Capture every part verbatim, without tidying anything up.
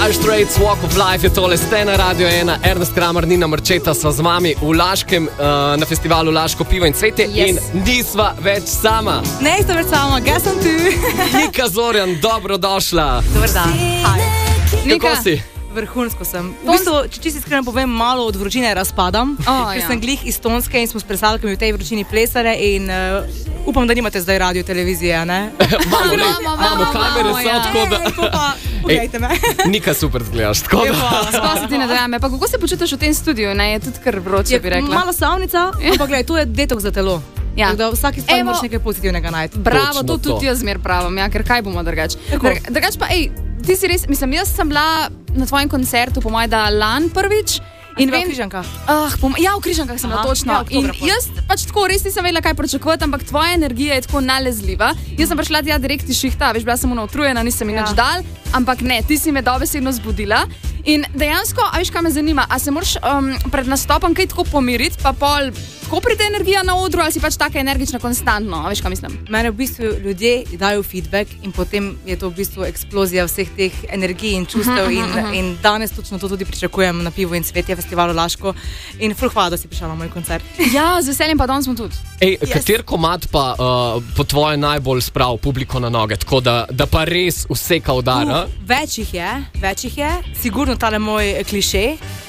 Dire Straits, Walk of Life je tole, ste na Radio ena, Ernest Kramer, Nina Marčeta sva z vami v Laškem, uh, na festivalu Laško pivo in cvetje yes. in nisva več sama. Ne, sta več sama, ga sem tu. Nika Zorjan, dobrodošla. Dobar dan. Hi. Kako si? Vrhunsko sem. V bistvu, če čisto iskreno povem, malo od vročine razpadam, oh, ker ja. sem glih iz Tonske in smo s plesalkami v tej vročini plesale in uh, upam, da nimate zdaj radio televizije, ne? Mamo, ne, imamo kamere, so tako da... Pogledajte me. Nika super zgledaš, tako da... Spasiti ne dojame. Pa kako se počutiš v tem studiu, ne? Je tudi kar vroče, bi rekla. Malo savnica, ampak gledaj, to je detok za telo. Ja. Da vsaki stvari moraš nekaj pozitivnega najti. Bravo, to tudi jaz zmer pravam, ja, ker kaj bomo drugač. Drugač pa, ej, ti si res, mislim, jaz sem bila na tvojem koncertu, po mojem, da lan prvič. In vem, v Križankah? Uh, pom- ja, v Križankah sem bila točno. Ja, in jaz pač tako res nisem vedela, kaj pričakovati, ampak tvoja energija je tako nalezljiva. Jaz sem prišla tja direkt iz šihta, veš, bila sem utrujena, nisem mi ja. nič dal, ampak ne, ti si me dobesedno zbudila. In dejansko, a veš, kaj me zanima, a se moraš um, pred nastopom kaj tako pomiriti, pa pol tako pride energija na odru, ali si pač taka energična konstantno, a veš, kaj mislim? Mene v bistvu ljudje dajo feedback in potem je to v bistvu eksplozija vseh teh energij in čustev uh-huh, in, uh-huh. in danes točno to tudi pričakujem na Pivo in cvetje festivalu Laško in ful hvala, da si prišla na moj koncert. Ja, z veseljem pa danes smo tudi. Ej, yes. Kater komad pa uh, po tvoje najbolj sprav publiko na noge, tako da, da pa res vseka udara? Uh, več jih je, več jih je, sigurno tale moj kliše.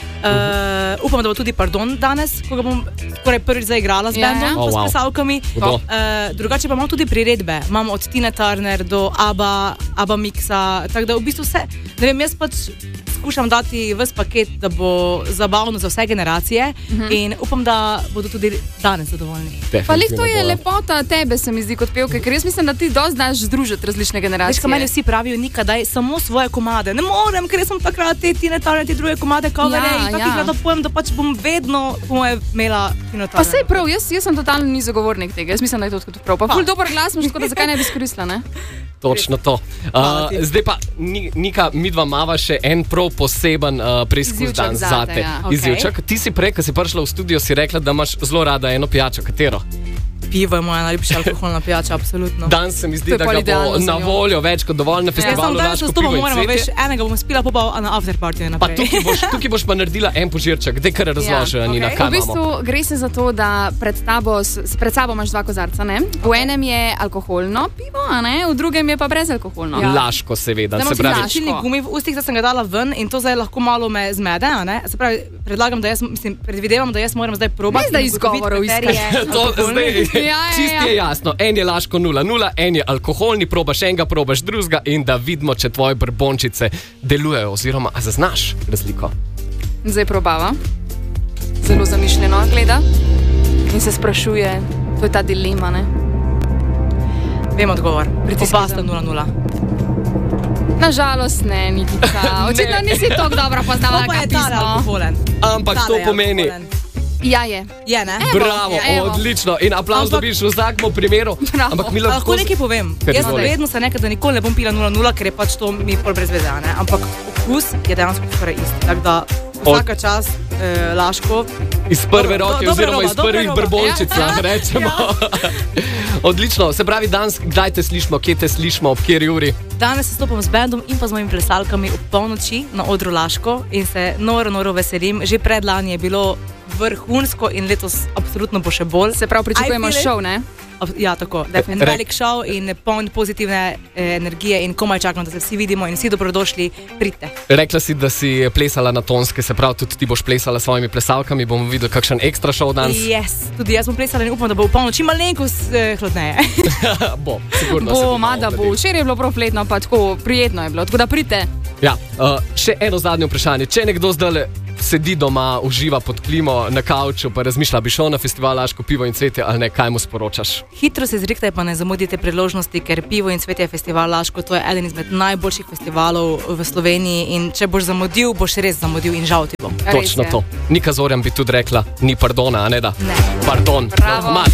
Uh, upam, da bo tudi Pardon danes, ko ga bom skoraj prvič zaigrala z bandom, yeah. oh, s wow. plesalkami. Uh, drugače pa imam tudi priredbe. Imam od Tina Turner do Abba, Abba Mixa, tako da v bistvu vse. Ne vem, jaz pač skušam dati ves paket, da bo zabavno za vse generacije uh-huh. in upam, da bodo tudi danes zadovoljni. Pa lih to je lepota tebe, se mi zdi, kot pevke, ker jaz mislim, da ti dosti znaš združiti različne generacije. Veš, ko meni vsi pravijo, Nika, daj samo svoje komade. Ne morem, ker sem takrat te Tina Turner, te druge komade, kavere ja, in takih ja. da pojem, da pač bom vedno imela Tina Turner. Pa sej prav, jaz, jaz sem totalno ni zagovornik tega, jaz mislim, da je to tako prav. Pa ful dober glas imaš, tako da zakaj ne bi izkoristila, ne? Točno to. Uh, zdaj pa, Nika, midva mava še en prav poseben uh, preizkus dan zate. Ja. Izjivčak. Okay. Ti si prej, ko si prišla v studio, si rekla, da imaš zelo rada eno pijačo. Katero? Pivo je moja najljubša alkoholna pijača, absolutno. Dan se mi zdi, da ga bo na voljo več kot dovolj na festivalu ja, Laško pivo in cvetje. Veš, enega bom spila, pa na afterparty naprej. Pa tukaj boš, tukaj boš pa naredila en požirček. Dej kar razloži, ja, Nina, okay. kaj imamo. V bistvu gre se za to, da pred, tabo, pred sabo imaš dva kozarca, ne? V enem je alkoholno pivo, a ne? V drugem je pa brezalkoholno. Ja. Laško, seveda. Zdaj se pravi. Laško. Gumi v ustih, da sem ga dala ven in to zdaj lahko malo me zmede, a ne? Se pravi, predlagam, da jaz, mislim, predvidevam, da jaz moram zdaj probati. Ne zdaj izgovorov iskati. Jasno, en je Laško nula nula, en je alkoholni, probaš enega, probaš drugega in da vidimo, če tvoje brbončice delujejo oziroma a zaznaš razliko. Zdaj probava. Zelo zamišljeno gleda in se sprašuje, to je ta dilema, ne? Vem odgovor. Oba sta nula nula. Nažalost ne, Nikita. Očitno nisi tako dobro poznala ga pismo. Ampak to pomeni... Ja, je. Je, ne? Evo, Bravo, evo. Odlično. In aplauz dobiš v vsakem primeru. Ampak mi lahko... lahko nekaj povem. Jaz vedno se nekaj, da nikoli ne bom pila nula nula, ker je pač to mi pol brez veze, ne? Ampak okus je dejansko skoraj isti. Tako da vsaka čast eh, Laško. Iz prve dobro, roke do, oziroma roba, iz prvih brbončic, ja. rečemo. Ja. Odlično. Se pravi, danes kdaj te slišimo, kje te slišimo, ob kjeri uri? Danes se stopam z bandom in pa z mojimi plesalkami ob polnoči na odru Laško in se noro, noro veselim. Že predlani je bilo vrhunsko in letos absolutno bo še bolj. Se pravi, pričakujemo šov, ne? Ja, tako. Definitivno velik šov in poln pozitivne eh, energije in komaj čakam, da se vsi vidimo in vsi dobrodošli, pridite. Rekla si, da si plesala na Tonske, se pravi, tudi ti boš plesala s svojimi plesalkami, bomo videli kakšen ekstra šov danes. Yes, tudi jaz bom plesala in upam, da bo v polnoči malenkost eh, hladneje. bo, sigurno bo, se bo. Mada bo, včeraj je bilo prav fletno, pa tako prijetno je bilo, tako da pridite. Ja, uh, še eno zadnje vprašanje. Če nekdo zdaj sedi doma, uživa pod klimo na kavču, pa razmišlja, bi šel na festival Laško pivo in cvetje ali ne, kaj mu sporočaš? Hitro se zrihtaj, pa ne zamudite priložnosti, ker Pivo in cvetje festival Laško, to je eden izmed najboljših festivalov v Sloveniji in če boš zamudil, boš res zamudil in žal ti bo. Točno to. Nika Zorjan bi tudi rekla, ni pardona, a ne da? Ne. Pardon. Bravo.